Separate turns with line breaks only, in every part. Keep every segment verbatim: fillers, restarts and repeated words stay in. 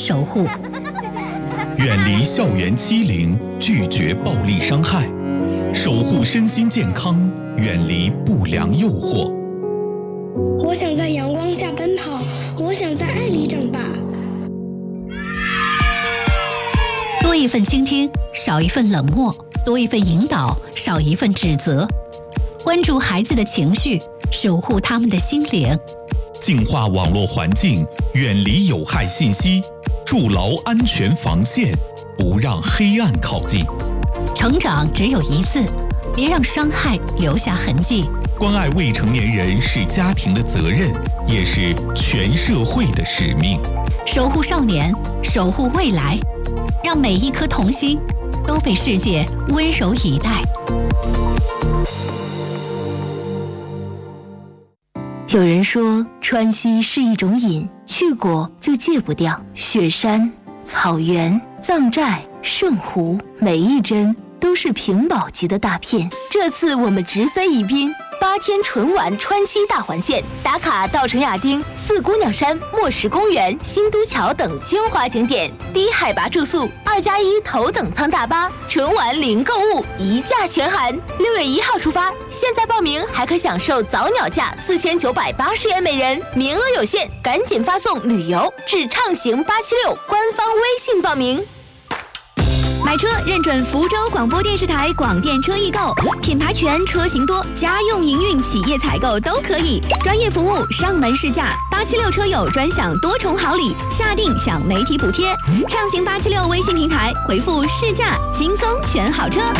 守护。
远离校园欺凌，拒绝暴力伤害，守护身心健康，远离不良诱惑。
我想在阳光下奔跑，我想在爱里长大。
多一份倾听，少一份冷漠；多一份引导，少一份指责。关注孩子的情绪，守护他们的心灵。
净化网络环境，远离有害信息，筑牢安全防线，不让黑暗靠近。
成长只有一次，别让伤害留下痕迹。
关爱未成年人是家庭的责任，也是全社会的使命。
守护少年，守护未来，让每一颗童心都被世界温柔以待。
有人说川西是一种瘾，去过就戒不掉。雪山、草原、藏寨、圣湖，每一帧都是屏保级的大片。这次我们直飞宜宾，八天纯玩川西大环线，打卡稻城亚丁、四姑娘山、墨石公园、新都桥等精华景点，低海拔住宿，二加一头等舱大巴，纯玩零购物，一价全含。六月一号出发，现在报名还可享受早鸟价四千九百八十元每人，名额有限，赶紧发送旅游至畅行八七六官方微信报名。
买车认准福州广播电视台广电车易购，品牌全，车型多，家用营运、企业采购都可以，专业服务，上门试驾，八七六车友专享多重好礼，下定享媒体补贴。畅行八七六微信平台回复试驾，轻松选好车。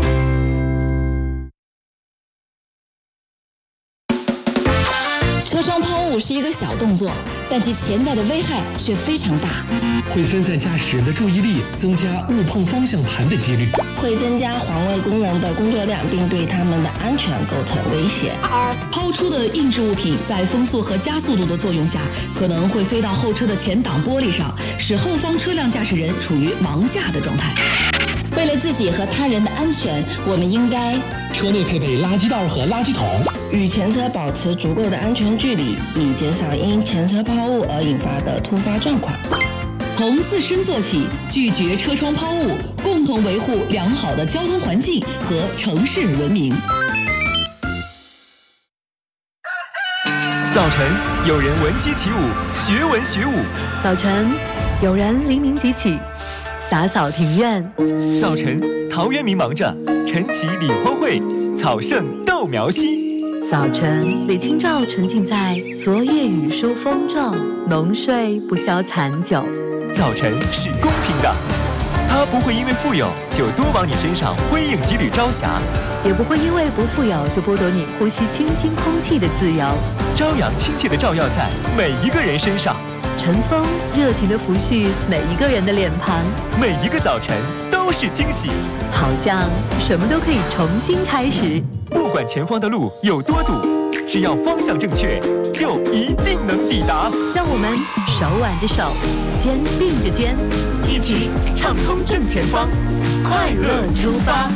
车窗抛物是一个小动作，但其潜在的危害却非常大，
会分散驾驶人的注意力，增加误碰方向盘的几率，
会增加环卫工人的工作量，并对他们的安全构成威胁。
抛出的硬质物品在风速和加速度的作用下，可能会飞到后车的前挡玻璃上，使后方车辆驾驶人处于盲驾的状态。为了自己和他人的安全，我们应该
车内配备垃圾袋和垃圾桶，
与前车保持足够的安全距离，以减少因前车抛物而引发的突发状况。
从自身做起，拒绝车窗抛物，共同维护良好的交通环境和城市文明。
早晨，有人闻鸡起舞，学文学武；
早晨，有人黎明即起，洒扫庭院；
早晨，陶渊明忙着晨起理荒秽，草盛豆苗稀；
早晨，李清照沉浸在昨夜雨疏风骤，浓睡不消残酒。
早晨是公平的，它不会因为富有就多往你身上挥应几缕朝霞，
也不会因为不富有就剥夺你呼吸清新空气的自由。
朝阳亲切地照耀在每一个人身上，
晨风热情地抚恤每一个人的脸庞，
每一个早晨都是惊喜，
好像什么都可以重新开始。
不管前方的路有多堵，只要方向正确，就一定能抵达。
让我们手挽着手，肩并着肩，
一起畅通正前方，快乐出发。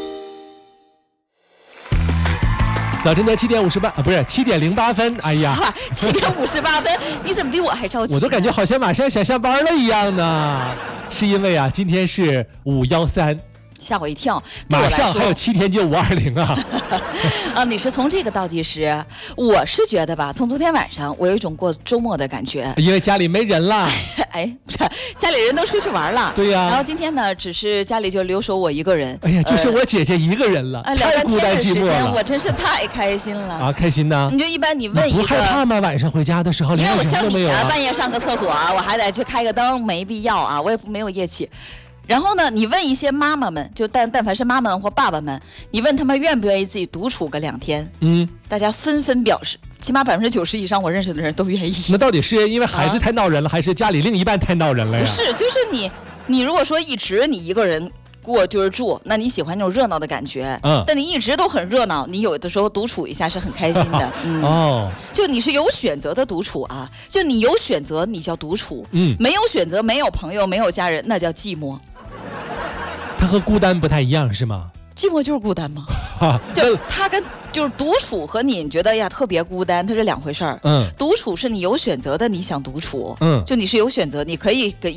早晨的七点五十八啊，不是七点零八分。哎呀，
七点五十八分，你怎么比我还着急？
我都感觉好像马上想下班了一样呢。是因为啊，今天是五幺三。
吓我一跳，
马上还有七天就五二零啊！
啊，你是从这个倒计时，我是觉得吧，从昨天晚上我有一种过周末的感觉，
因为家里没人了。
哎，不是，家里人都出去玩了。
对呀、啊。
然后今天呢，只是家里就留守我一个人。
哎呀，就是我姐姐一个人了，
呃、
太孤单寂寞了。
我真是太开心了啊！
开心呢？
你就一般你问一个，
你不害怕吗？晚上回家的时候连
我像你
啊，
半夜上个厕所啊，我还得去开个灯，没必要啊，我也没有夜气。然后呢，你问一些妈妈们，就但但凡是妈妈们或爸爸们，你问他们愿不愿意自己独处个两天，
嗯，
大家纷纷表示，起码百分之九十以上我认识的人都愿意。
那到底是因为孩子太闹人了，啊、还是家里另一半太闹人了呀？
不是，就是你，你如果说一直你一个人过就是住，那你喜欢那种热闹的感觉，
嗯，
但你一直都很热闹，你有的时候独处一下是很开心的，嗯，
哦，
就你是有选择的独处啊，就你有选择，你叫独处，
嗯，
没有选择，没有朋友，没有家人，那叫寂寞。
它和孤单不太一样是吗？
寂寞就是孤单吗？就它跟就是独处和你觉得呀特别孤单，它是两回事儿。
嗯，
独处是你有选择的，你想独处，
嗯，
就你是有选择，你可以给。